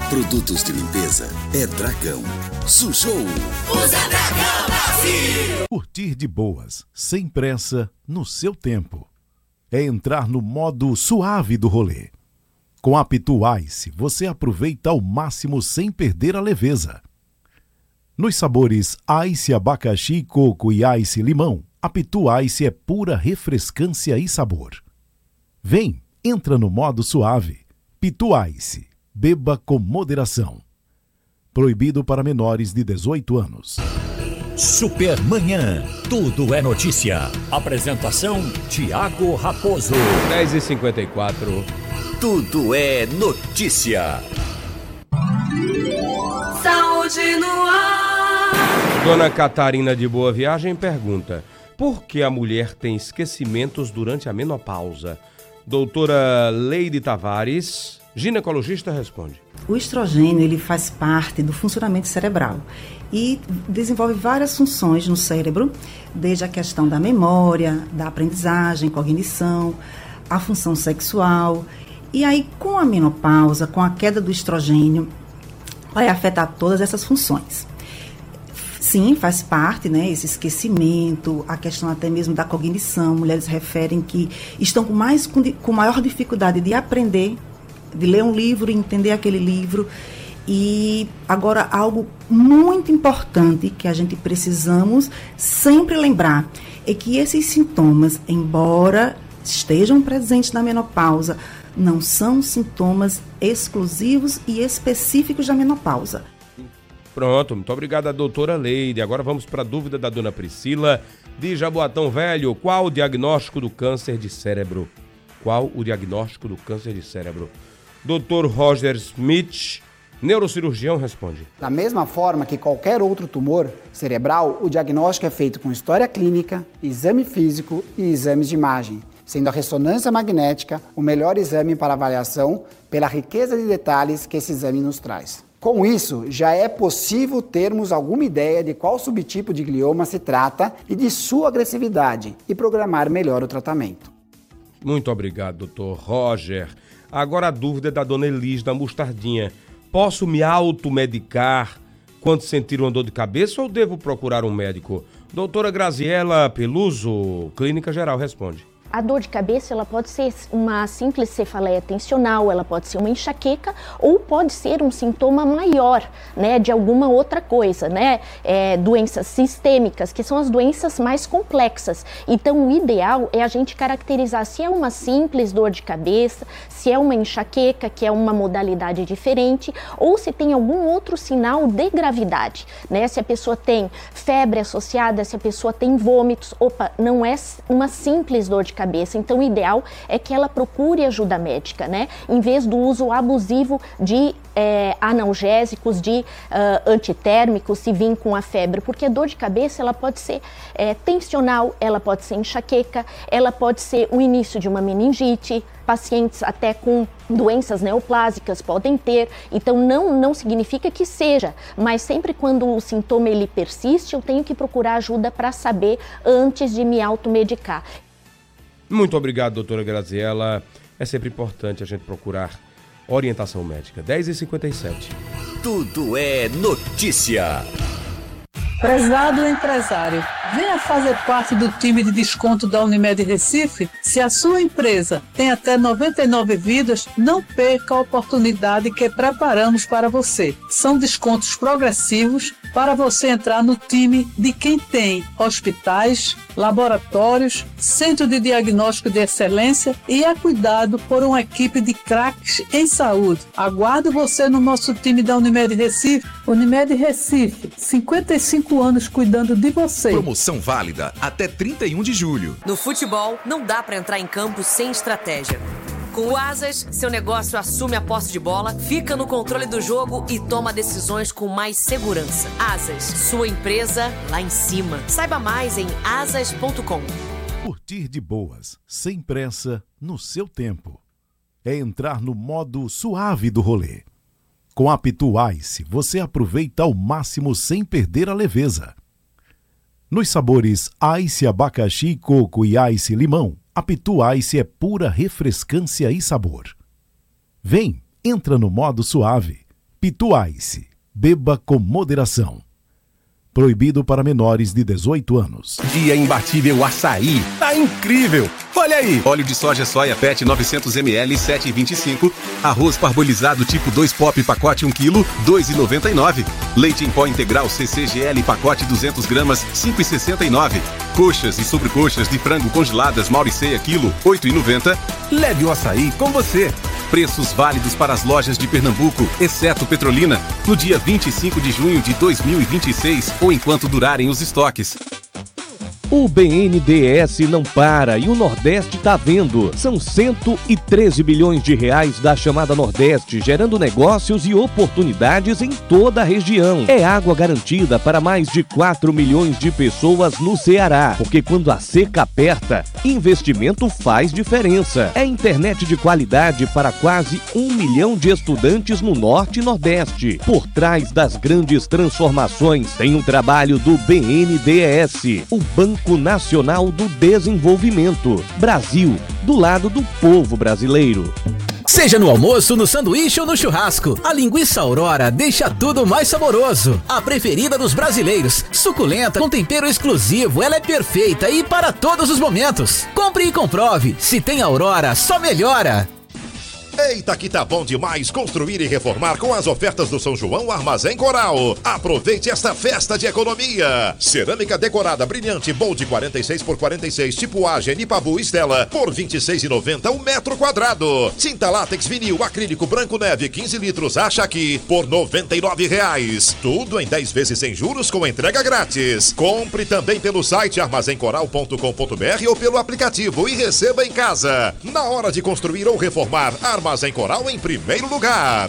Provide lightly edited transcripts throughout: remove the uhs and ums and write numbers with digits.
Produtos de limpeza é Dragão. Sujou. Usa Dragão, Brasil! Curtir de boas, sem pressa, no seu tempo. É entrar no modo suave do rolê. Com a Pitu Ice, você aproveita ao máximo sem perder a leveza. Nos sabores Ice abacaxi, coco e Ice limão, a Pitu Ice é pura refrescância e sabor. Vem, entra no modo suave. Pitu Ice, beba com moderação. Proibido para menores de 18 anos. Supermanhã, tudo é notícia. Apresentação, Tiago Raposo. 10h54. Tudo é notícia. Saúde no ar. Dona Catarina de Boa Viagem pergunta: por que a mulher tem esquecimentos durante a menopausa? Doutora Leide Tavares, ginecologista, responde. O estrogênio, ele faz parte do funcionamento cerebral e desenvolve várias funções no cérebro, desde a questão da memória, da aprendizagem, cognição, a função sexual. E aí, com a menopausa, com a queda do estrogênio, vai afetar todas essas funções. Sim, faz parte, né, esse esquecimento, a questão até mesmo da cognição. Mulheres referem que estão com maior dificuldade de aprender, de ler um livro e entender aquele livro. E agora, algo muito importante que a gente precisamos sempre lembrar é que esses sintomas, embora estejam presentes na menopausa, não são sintomas exclusivos e específicos da menopausa. Pronto, muito obrigado, doutora Leide. Agora vamos para a dúvida da dona Priscila, de Jaboatão Velho. Qual o diagnóstico do câncer de cérebro? Qual o diagnóstico do câncer de cérebro? Dr. Roger Smith, neurocirurgião, responde. Da mesma forma que qualquer outro tumor cerebral, o diagnóstico é feito com história clínica, exame físico e exames de imagem, sendo a ressonância magnética o melhor exame para avaliação pela riqueza de detalhes que esse exame nos traz. Com isso, já é possível termos alguma ideia de qual subtipo de glioma se trata e de sua agressividade e programar melhor o tratamento. Muito obrigado, Dr. Roger. Agora a dúvida é da dona Elis da Mostardinha. Posso me automedicar quando sentir uma dor de cabeça ou devo procurar um médico? Doutora Graziela Peluso, Clínica Geral, responde. A dor de cabeça, ela pode ser uma simples cefaleia tensional, ela pode ser uma enxaqueca ou pode ser um sintoma maior, né, de alguma outra coisa, né, doenças sistêmicas, que são as doenças mais complexas. Então, o ideal é a gente caracterizar se é uma simples dor de cabeça, se é uma enxaqueca, que é uma modalidade diferente, ou se tem algum outro sinal de gravidade, né, se a pessoa tem febre associada, se a pessoa tem vômitos, não é uma simples dor de cabeça, então o ideal é que ela procure ajuda médica, né? Em vez do uso abusivo de analgésicos, de antitérmicos, se vir com a febre, porque a dor de cabeça ela pode ser tensional, ela pode ser enxaqueca, ela pode ser o início de uma meningite, pacientes até com doenças neoplásicas podem ter, então não significa que seja, mas sempre quando o sintoma ele persiste, eu tenho que procurar ajuda para saber antes de me automedicar. Muito obrigado, doutora Graziela. É sempre importante a gente procurar orientação médica. 10h57. Tudo é notícia. Prezado empresário, venha fazer parte do time de desconto da Unimed Recife. Se a sua empresa tem até 99 vidas, não perca a oportunidade que preparamos para você. São descontos progressivos para você entrar no time de quem tem hospitais, laboratórios, centro de diagnóstico de excelência e é cuidado por uma equipe de craques em saúde. Aguardo você no nosso time da Unimed Recife. Unimed Recife, 55 anos cuidando de você. Promoção válida até 31 de julho. No futebol, não dá para entrar em campo sem estratégia. Com o Asas, seu negócio assume a posse de bola, fica no controle do jogo e toma decisões com mais segurança. Asas, sua empresa lá em cima. Saiba mais em asas.com. Curtir de boas, sem pressa, no seu tempo. É entrar no modo suave do rolê. Com a Pitu Ice, você aproveita ao máximo sem perder a leveza. Nos sabores Ice abacaxi, coco e Ice limão, a Pitu Ice é pura refrescância e sabor. Vem, entra no modo suave. Pituaice. Beba com moderação. Proibido para menores de 18 anos. Dia imbatível açaí. Tá incrível! Olha aí! Óleo de soja Soia Pet 900ml 7,25. Arroz parbolizado tipo 2 pop pacote 1 kg 2,99. Leite em pó integral CCGL pacote 200 gramas 5,69. Coxas e sobrecoxas de frango congeladas Mauriceia quilo 8,90. Leve o açaí com você. Preços válidos para as lojas de Pernambuco, exceto Petrolina, no dia 25 de junho de 2026 ou enquanto durarem os estoques. O BNDES não para e o Nordeste tá vendo. São 113 bilhões de reais da chamada Nordeste, gerando negócios e oportunidades em toda a região. É água garantida para mais de 4 milhões de pessoas no Ceará, porque quando a seca aperta, investimento faz diferença. É internet de qualidade para quase 1 milhão de estudantes no Norte e Nordeste. Por trás das grandes transformações, tem um trabalho do BNDES, o Banco Nacional do Desenvolvimento. Brasil, do lado do povo brasileiro. Seja no almoço, no sanduíche ou no churrasco, a linguiça Aurora deixa tudo mais saboroso. A preferida dos brasileiros, suculenta, com tempero exclusivo, ela é perfeita e para todos os momentos. Compre e comprove, se tem Aurora, só melhora. Eita, que tá bom demais construir e reformar com as ofertas do São João Armazém Coral. Aproveite esta festa de economia. Cerâmica decorada brilhante Bold 46 por 46 tipo A, Genipabu Estela por R$ 26,90 o metro quadrado. Tinta látex vinil acrílico branco neve 15 litros acha aqui por R$ 99,00. Tudo em 10 vezes sem juros com entrega grátis. Compre também pelo site armazencoral.com.br ou pelo aplicativo e receba em casa. Na hora de construir ou reformar, Armazém Coral em primeiro lugar.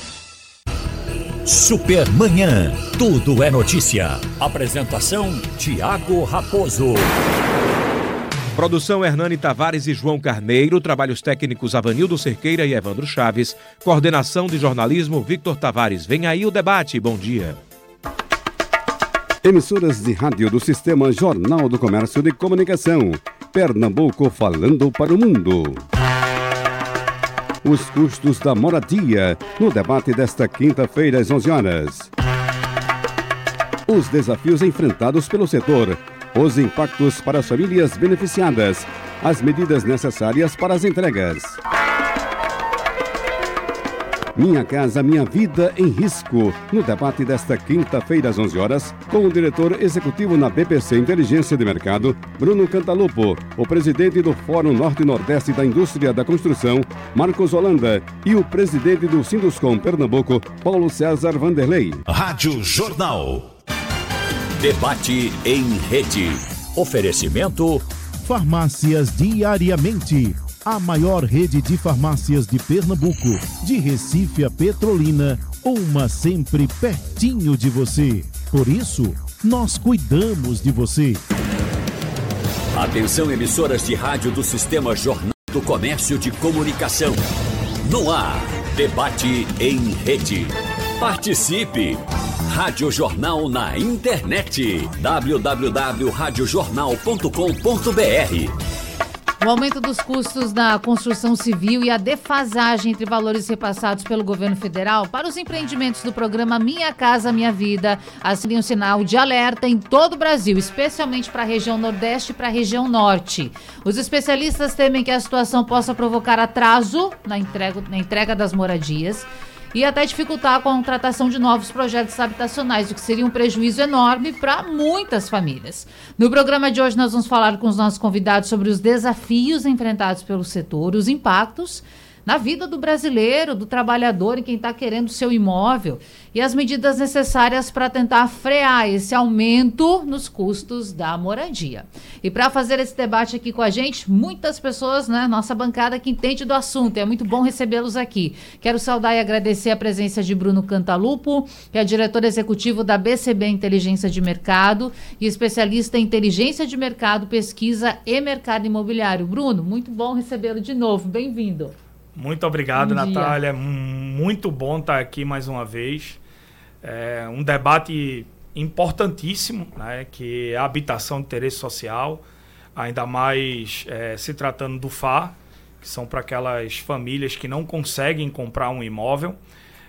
Supermanhã. Tudo é notícia. Apresentação: Tiago Raposo. Produção: Hernani Tavares e João Carneiro. Trabalhos técnicos: Avanildo Cerqueira e Evandro Chaves. Coordenação de jornalismo: Victor Tavares. Vem aí o debate. Bom dia. Emissoras de rádio do Sistema Jornal do Comércio de Comunicação. Pernambuco falando para o mundo. Os custos da moradia, no debate desta quinta-feira às 11 horas. Os desafios enfrentados pelo setor, os impactos para as famílias beneficiadas, as medidas necessárias para as entregas. Minha Casa Minha Vida em Risco, no debate desta quinta-feira às 11 horas, com o diretor executivo na BPC Inteligência de Mercado, Bruno Cantalupo, o presidente do Fórum Norte e Nordeste da Indústria da Construção, Marcos Holanda, e o presidente do Sinduscom Pernambuco, Paulo César Vanderlei. Rádio Jornal. Debate em rede. Oferecimento: Farmácias Diariamente. A maior rede de farmácias de Pernambuco, de Recife a Petrolina, uma sempre pertinho de você. Por isso, nós cuidamos de você. Atenção, emissoras de rádio do Sistema Jornal do Comércio de Comunicação. No ar, debate em rede. Participe! Rádio Jornal na internet. www.radiojornal.com.br. O aumento dos custos da construção civil e a defasagem entre valores repassados pelo governo federal para os empreendimentos do programa Minha Casa Minha Vida acendem um sinal de alerta em todo o Brasil, especialmente para a região Nordeste e para a região Norte. Os especialistas temem que a situação possa provocar atraso na entrega das moradias e até dificultar a contratação de novos projetos habitacionais, o que seria um prejuízo enorme para muitas famílias. No programa de hoje nós vamos falar com os nossos convidados sobre os desafios enfrentados pelo setor, os impactos na vida do brasileiro, do trabalhador e quem está querendo seu imóvel e as medidas necessárias para tentar frear esse aumento nos custos da moradia. E para fazer esse debate aqui com a gente, muitas pessoas, né, nossa bancada que entende do assunto, é muito bom recebê-los aqui. Quero saudar e agradecer a presença de Bruno Cantalupo, que é diretor executivo da BCB Inteligência de Mercado e especialista em inteligência de mercado, pesquisa e mercado imobiliário. Bruno, muito bom recebê-lo de novo, bem-vindo. Muito obrigado, Natália. Muito bom estar aqui mais uma vez. É um debate importantíssimo, né, que é a habitação de interesse social, ainda mais se tratando do FAR, que são para aquelas famílias que não conseguem comprar um imóvel.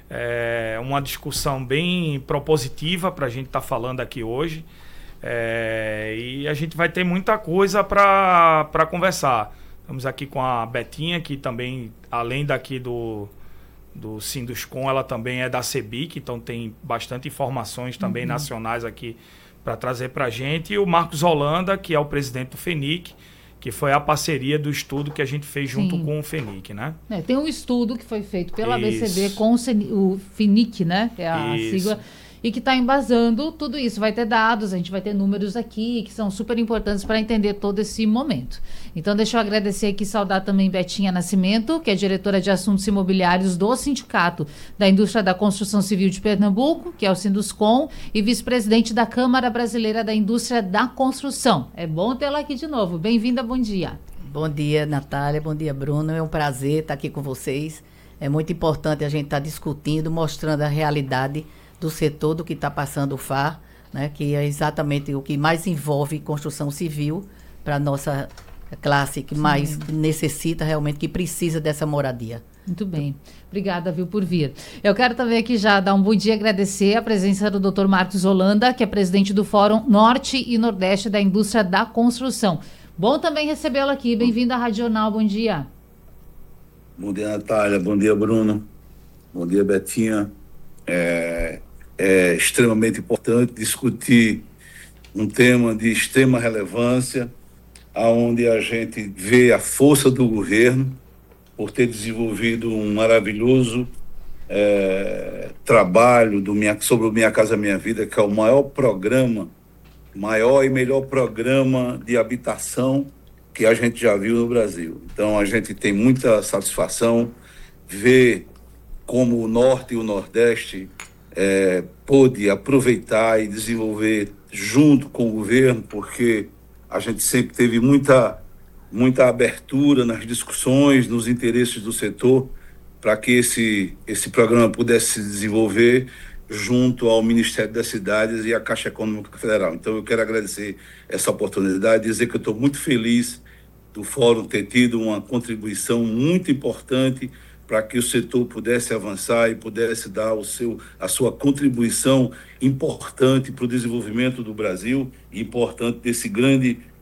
É uma discussão bem propositiva para a gente estar falando aqui hoje. E a gente vai ter muita coisa para conversar. Estamos aqui com a Betinha, que também, além daqui do Sinduscom, ela também é da CEBIC, então tem bastante informações também nacionais aqui para trazer para a gente. E o Marcos Holanda, que é o presidente do FENIC, que foi a parceria do estudo que a gente fez junto com o FENIC, né? Tem um estudo que foi feito pela ABCD com o FENIC, né? É a sigla. E que está embasando tudo isso. Vai ter dados, a gente vai ter números aqui que são super importantes para entender todo esse momento. Então, deixa eu agradecer aqui e saudar também Betinha Nascimento, que é diretora de Assuntos Imobiliários do Sindicato da Indústria da Construção Civil de Pernambuco, que é o Sinduscom, e vice-presidente da Câmara Brasileira da Indústria da Construção. É bom tê-la aqui de novo. Bem-vinda, bom dia. Bom dia, Natália. Bom dia, Bruno. É um prazer estar aqui com vocês. É muito importante a gente estar discutindo, mostrando a realidade do setor, do que está passando o FAR, né, que é exatamente o que mais envolve construção civil para a nossa classe, que mais necessita realmente, que precisa dessa moradia. Muito bem. Obrigada, viu, por vir. Eu quero também aqui já dar um bom dia e agradecer a presença do Dr. Marcos Holanda, que é presidente do Fórum Norte e Nordeste da Indústria da Construção. Bom também recebê-lo aqui. Bem-vindo à Rádio Jornal. Bom dia. Bom dia, Natália. Bom dia, Bruno. Bom dia, Betinha. É extremamente importante discutir um tema de extrema relevância, onde a gente vê a força do governo por ter desenvolvido um maravilhoso trabalho sobre o Minha Casa Minha Vida, que é o maior e melhor programa de habitação que a gente já viu no Brasil. Então, a gente tem muita satisfação ver como o Norte e o Nordeste pôde aproveitar e desenvolver junto com o governo, porque a gente sempre teve muita abertura nas discussões, nos interesses do setor, para que esse programa pudesse se desenvolver junto ao Ministério das Cidades e à Caixa Econômica Federal. Então, eu quero agradecer essa oportunidade, dizer que eu estou muito feliz do Fórum ter tido uma contribuição muito importante para que o setor pudesse avançar e pudesse dar a sua contribuição importante para o desenvolvimento do Brasil e importante desse grande